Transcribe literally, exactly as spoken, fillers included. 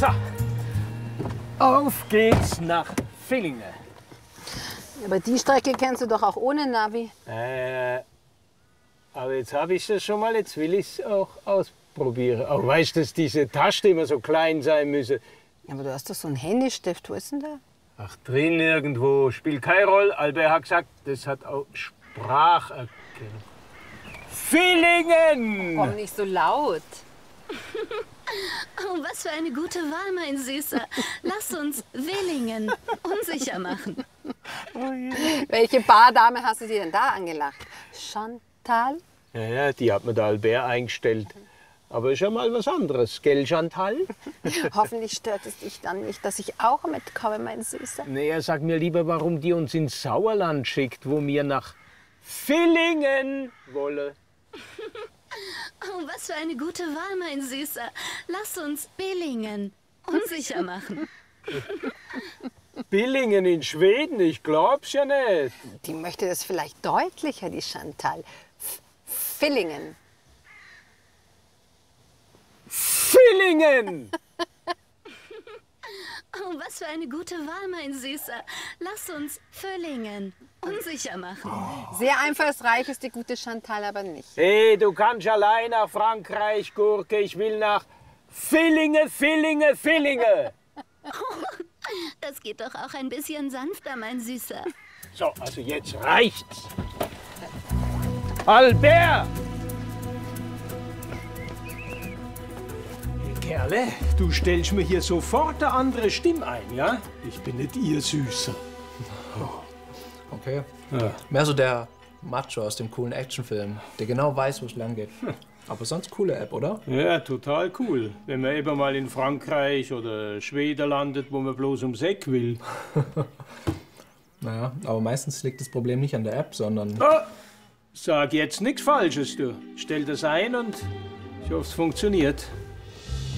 So, auf geht's nach Villingen. Aber die Strecke kennst du doch auch ohne Navi. Äh, aber jetzt habe ich es schon mal, jetzt will ich es auch ausprobieren. Auch weißt du, dass diese Tasten immer so klein sein müssen. Aber du hast doch so einen Handystift. Wo ist denn der? Ach, drin irgendwo. Spielt keine Rolle. Albert hat gesagt, das hat auch Spracherkennung. Villingen! Komm nicht so laut. Oh, was für eine gute Wahl, mein Süßer. Lass uns Villingen unsicher machen. Oh Welche Bardame hast du dir denn da angelacht? Chantal? Ja, ja, die hat mir der Albert eingestellt. Aber ist ja mal was anderes, gell, Chantal? Hoffentlich stört es dich dann nicht, dass ich auch mitkomme, mein Süßer. Nee, sag mir lieber, warum die uns ins Sauerland schickt, wo wir nach Villingen wollen. Oh, was für eine gute Wahl, mein Süßer. Lass uns Billingen unsicher machen. Billingen in Schweden, ich glaub's ja nicht. Die möchte das vielleicht deutlicher, die Chantal. F Villingen. Villingen! Oh, was für eine gute Wahl, mein Süßer. Lass uns Villingen unsicher machen. Sehr einfallsreich ist die gute Chantal aber nicht. Hey, du kannst allein nach Frankreich, Gurke. Ich will nach Villingen, Villingen, Villingen. Das geht doch auch ein bisschen sanfter, mein Süßer. So, also jetzt reicht's. Albert! Kerle, du stellst mir hier sofort eine andere Stimme ein, ja? Ich bin nicht ihr Süßer. Okay. Ja. Mehr so der Macho aus dem coolen Actionfilm, der genau weiß, wo es lang geht. Aber sonst coole App, oder? Ja, total cool. Wenn man eben mal in Frankreich oder Schweden landet, wo man bloß ums Eck will. Naja, aber meistens liegt das Problem nicht an der App, sondern... Oh, sag jetzt nichts Falsches, du. Stell das ein und ich hoffe, es funktioniert.